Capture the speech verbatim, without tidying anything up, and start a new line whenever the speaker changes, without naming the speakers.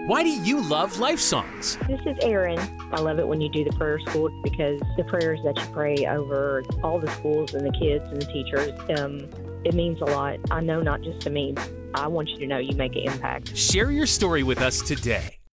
Why do you love Life Songs?
This is Erin. I love it when you do the prayer school because the prayers that you pray over all the schools and the kids and the teachers, um, it means a lot. I know not just to me. I want you to know you make an impact.
Share your story with us today.